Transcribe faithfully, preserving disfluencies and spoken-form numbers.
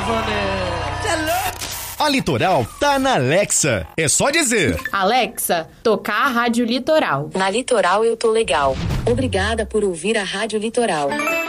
Vanessa. A Litoral tá na Alexa. É só dizer: Alexa, tocar a Rádio Litoral. Na Litoral eu tô legal. Obrigada por ouvir a Rádio Litoral.